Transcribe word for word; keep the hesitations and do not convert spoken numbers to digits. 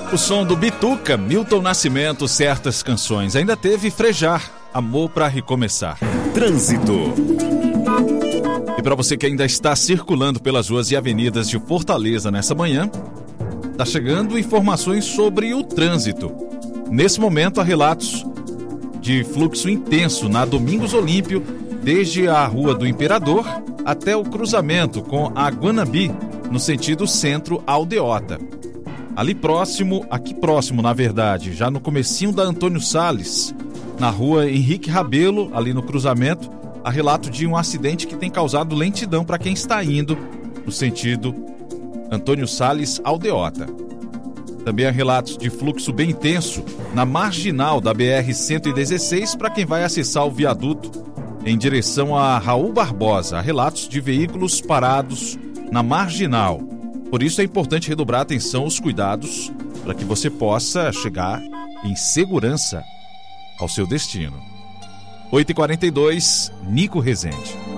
O som do Bituca, Milton Nascimento, Certas Canções. Ainda teve Frejar, Amor pra Recomeçar. Trânsito. E para você que ainda está circulando pelas ruas e avenidas de Fortaleza nessa manhã, tá chegando informações sobre o trânsito. Nesse momento há relatos de fluxo intenso na Domingos Olímpio, desde a Rua do Imperador até o cruzamento com a Guanambi, no sentido centro-aldeota. Ali próximo, aqui próximo na verdade, já no comecinho da Antônio Salles, na Rua Henrique Rabelo, ali no cruzamento, há relato de um acidente que tem causado lentidão para quem está indo no sentido Antônio Salles Aldeota. Também há relatos de fluxo bem intenso na marginal da B R cento e dezesseis para quem vai acessar o viaduto em direção a Raul Barbosa. Há relatos de veículos parados na marginal. Por isso é importante redobrar a atenção, os cuidados, para que você possa chegar em segurança ao seu destino. oito e quarenta e dois, Nico Rezende.